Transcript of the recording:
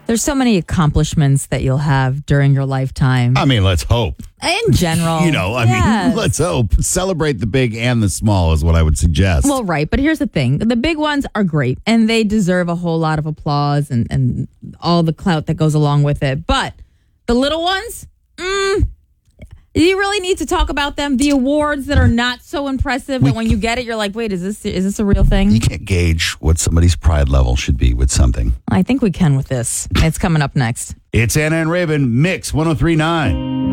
There's so many accomplishments that you'll have during your lifetime. I mean, let's hope. In general. I mean, let's hope. Celebrate the big and the small is what I would suggest. Well, right. But here's the thing. The big ones are great, and they deserve a whole lot of applause and all the clout that goes along with it. But the little ones, you really need to talk about them. The awards that are not so impressive, and when you get it, you're like, wait, is this a real thing? You can't gauge what somebody's pride level should be with something. I think we can with this. It's coming up next. It's Anna and Raven, Mix 103.9.